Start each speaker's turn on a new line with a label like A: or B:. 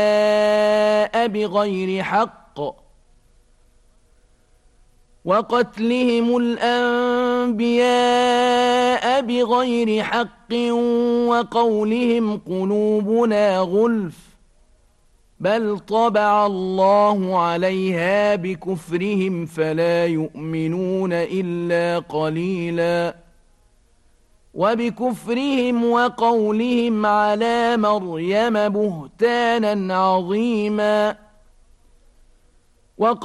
A: بغير حق وقتلهم الأنبياء بغير حق وقولهم قلوبنا غلف بل طبع الله عليها بكفرهم فلا يؤمنون إلا قليلا وبكفرهم وقولهم على مريم بهتانا عظيما